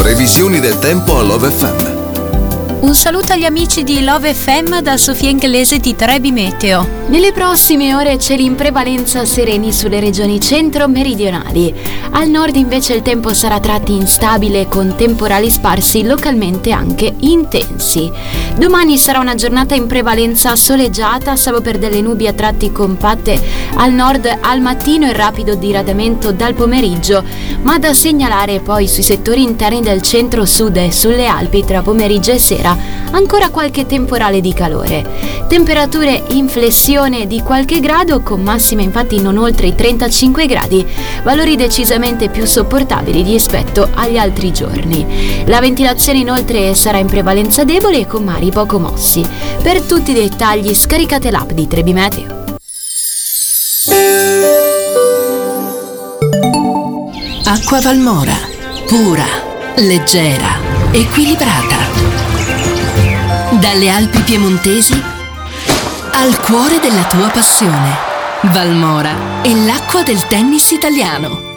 Previsioni del tempo a Love FM. Un saluto agli amici di Love FM da Sofia Inglese di Trebi Meteo. Nelle prossime ore cieli in prevalenza sereni sulle regioni centro-meridionali. Al nord invece il tempo sarà a tratti instabile con temporali sparsi localmente anche intensi. Domani sarà una giornata in prevalenza soleggiata, salvo per delle nubi a tratti compatte al nord al mattino e rapido diradamento dal pomeriggio, ma da segnalare poi sui settori interni del centro-sud e sulle Alpi tra pomeriggio e sera ancora qualche temporale di calore. Temperature in flessione di qualche grado, con massime infatti non oltre i 35 gradi, valori decisamente più sopportabili rispetto agli altri giorni. La ventilazione inoltre sarà in prevalenza debole e con mari poco mossi. Per tutti i dettagli scaricate l'app di Trebi Meteo. Acqua Valmora, pura, leggera, equilibrata. Dalle Alpi piemontesi al cuore della tua passione. Valmora è l'acqua del tennis italiano.